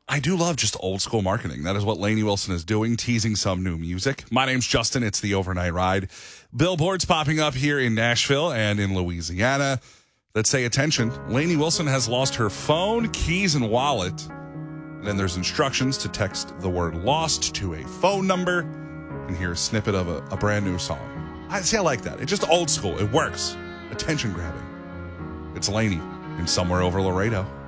I do love just old school marketing. That is what Lainey Wilson is doing, teasing some new music. My name's Justin. It's the Overnight Ride. Billboards popping up here in Nashville and in Louisiana that say, attention, Lainey Wilson has lost her phone, keys, and wallet. And then there's instructions to text the word lost to a phone number and hear a snippet of a brand new song. I like that. It's just old school. It works. Attention grabbing. It's Lainey in Somewhere Over Laredo.